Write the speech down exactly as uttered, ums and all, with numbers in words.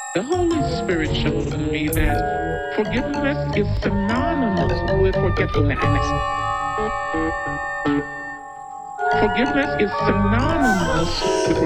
The Holy Spirit showed me that forgiveness is synonymous with forgetfulness. Forgiveness is synonymous with